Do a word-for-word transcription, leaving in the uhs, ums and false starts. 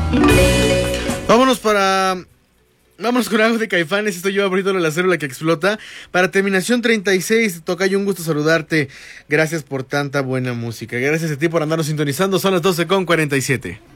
Vámonos para... Vámonos con algo de Caifanes. Esto lleva bonito la célula que explota. Para terminación treinta y seis, tocayo, un gusto saludarte. Gracias por tanta buena música. Gracias a ti por andarnos sintonizando. Son las doce con cuarenta y siete.